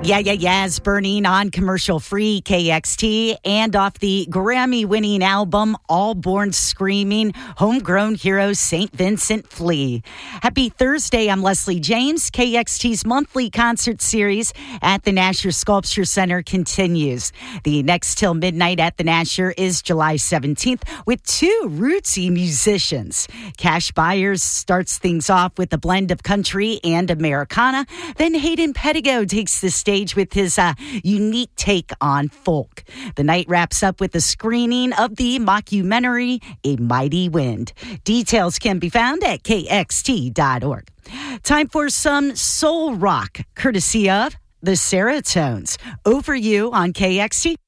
Yes, burning on commercial-free KXT and off the Grammy-winning album All Born Screaming, homegrown hero St. Vincent Flea. Happy Thursday, I'm Leslie James. KXT's monthly concert series at the Nasher Sculpture Center continues. The next till midnight at the Nasher is July 17th with two rootsy musicians. Cash Byers starts things off with a blend of country and Americana. Then Hayden Pettigo takes the stage with his unique take on folk. The night wraps up with a screening of the mockumentary A Mighty Wind. Details can be found at kxt.org. Time for some soul rock, courtesy of the Seratones. Over You on KXT.